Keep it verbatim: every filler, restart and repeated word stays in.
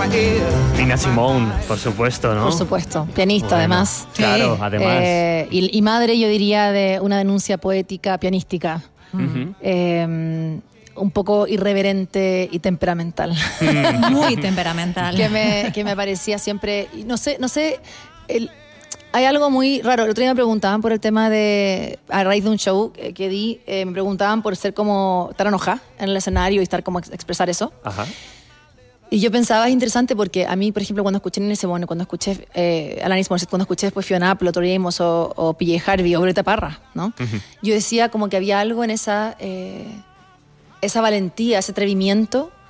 Nina Simone, por supuesto, ¿no? Por supuesto, pianista Bueno, además. Claro, Sí. además. Eh, y, y madre, yo diría, de una denuncia poética, pianística. Uh-huh. Eh, un poco irreverente y temperamental. Muy temperamental. que, me, que me parecía siempre... No sé, no sé... El, hay algo muy raro. El otro día me preguntaban por el tema de... A raíz de un show que, que di, eh, me preguntaban por ser como... Estar enojada en el escenario y estar como expresar eso. Ajá. Y yo pensaba, es interesante porque a mí, por ejemplo, cuando escuché Nina Simone, cuando escuché eh, Alanis Morissette, cuando escuché después Fiona Apple, Tori Amos o, o P J Harvey o Violeta Parra, ¿no? Uh-huh. Yo decía como que había algo en esa... Eh, esa valentía, ese atrevimiento